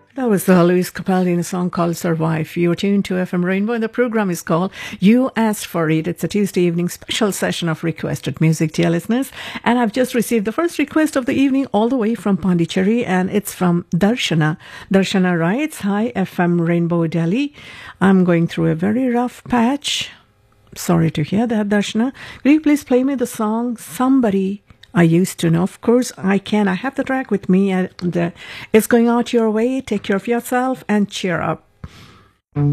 That was Luis Capaldi in a song called Survive. You're tuned to FM Rainbow and the programme is called You Asked For It. It's a Tuesday evening special session of requested music, dear listeners. And I've just received the first request of the evening all the way from Pondicherry, and it's from Darshana. Darshana writes, Hi FM Rainbow Delhi. I'm going through a very rough patch. Sorry to hear that, Darshana. Will you please play me the song Somebody I Used to Know? Of course, I can. I have the track with me, and it's going out your way. Take care of yourself and cheer up.